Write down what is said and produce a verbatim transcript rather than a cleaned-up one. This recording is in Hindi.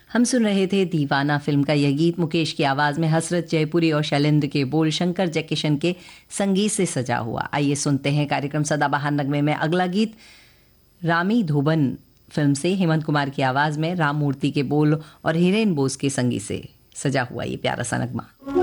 हम सुन रहे थे दीवाना फिल्म का यह गीत। मुकेश की आवाज़ में हसरत जयपुरी और शैलेंद्र के बोल, शंकर जयकिशन के संगीत से सजा हुआ। आइए सुनते हैं कार्यक्रम सदाबहार नगमे में अगला गीत। रामी धोबन फिल्म से हेमंत कुमार की आवाज़ में, राम मूर्ति के बोल और हिरेन बोस के संगीत से सजा हुआ ये प्यारा सा नगमा।